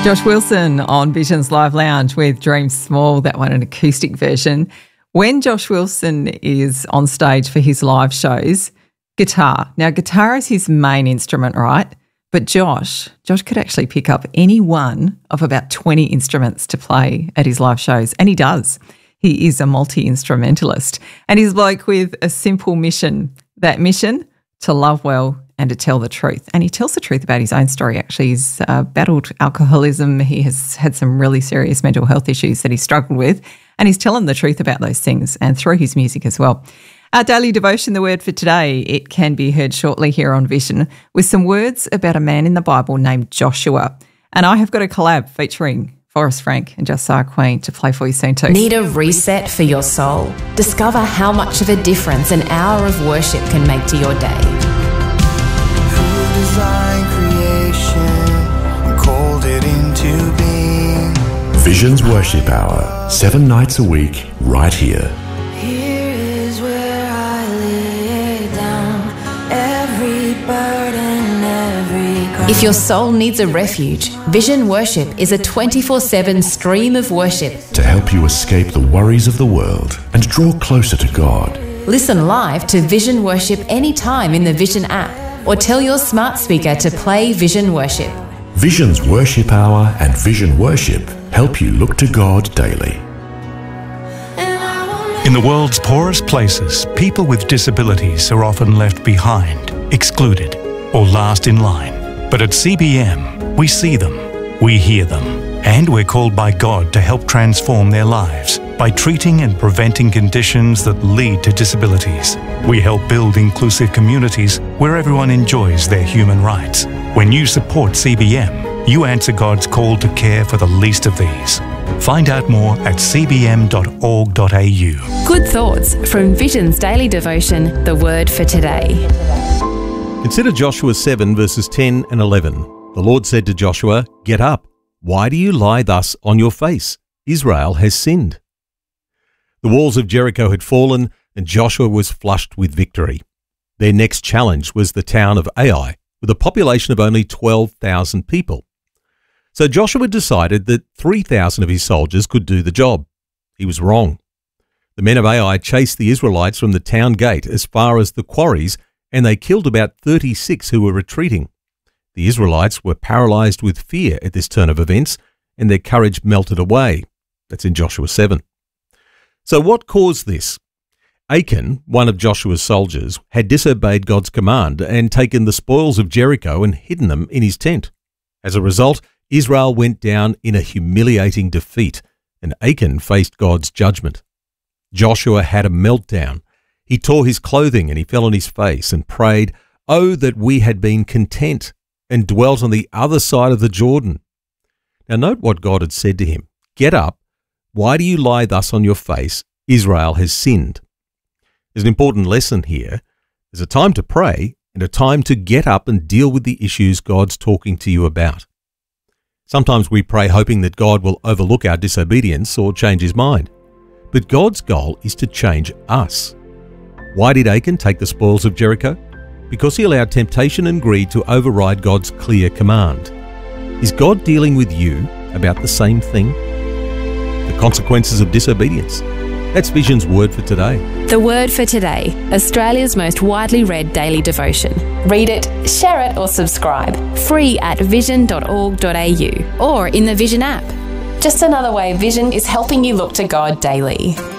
Josh Wilson on Vision's Live Lounge with Dream Small, that one an acoustic version. When Josh Wilson is on stage for his live shows, guitar. Now, guitar is his main instrument, right? But Josh could actually pick up any one of about 20 instruments to play at his live shows, and he does. He is a multi-instrumentalist, and he's a bloke with a simple mission. That mission, to love well and to tell the truth. And he tells the truth about his own story, actually. He's battled alcoholism. He has had some really serious mental health issues that he struggled with, and he's telling the truth about those things and through his music as well. Our daily devotion, the word for today, it can be heard shortly here on Vision with some words about a man in the Bible named Joshua. And I have got a collab featuring Forrest Frank and Josiah Queen to play for you soon too. Need a reset for your soul? Discover how much of a difference an hour of worship can make to your day. Who designed creation and called it into being? Vision's Worship Hour, 7 nights a week, right here. Here is where I lay down every burden, every cross. If your soul needs a refuge, Vision Worship is a 24/7 stream of worship. To help you escape the worries of the world and draw closer to God. Listen live to Vision Worship anytime in the Vision app, or tell your smart speaker to play Vision Worship. Vision's Worship Hour and Vision Worship help you look to God daily. In the world's poorest places, people with disabilities are often left behind, excluded, or last in line. But at CBM, we see them, we hear them, and we're called by God to help transform their lives by treating and preventing conditions that lead to disabilities. We help build inclusive communities where everyone enjoys their human rights. When you support CBM, you answer God's call to care for the least of these. Find out more at cbm.org.au. Good thoughts from Vision's daily devotion, the word for today. Consider Joshua 7 verses 10 and 11. The Lord said to Joshua, "Get up. Why do you lie thus on your face? Israel has sinned." The walls of Jericho had fallen and Joshua was flushed with victory. Their next challenge was the town of Ai, with a population of only 12,000 people. So Joshua decided that 3,000 of his soldiers could do the job. He was wrong. The men of Ai chased the Israelites from the town gate as far as the quarries, and they killed about 36 who were retreating. The Israelites were paralyzed with fear at this turn of events, and their courage melted away. That's in Joshua 7. So what caused this? Achan, one of Joshua's soldiers, had disobeyed God's command and taken the spoils of Jericho and hidden them in his tent. As a result, Israel went down in a humiliating defeat, and Achan faced God's judgment. Joshua had a meltdown. He tore his clothing and he fell on his face and prayed, "Oh, that we had been content and dwelt on the other side of the Jordan." Now note what God had said to him. "Get up. Why do you lie thus on your face? Israel has sinned." There's an important lesson here. There's a time to pray and a time to get up and deal with the issues God's talking to you about. Sometimes we pray hoping that God will overlook our disobedience or change his mind. But God's goal is to change us. Why did Achan take the spoils of Jericho? Because he allowed temptation and greed to override God's clear command. Is God dealing with you about the same thing? The consequences of disobedience. That's Vision's word for today. The word for today, Australia's most widely read daily devotion. Read it, share it or subscribe. Free at vision.org.au or in the Vision app. Just another way Vision is helping you look to God daily.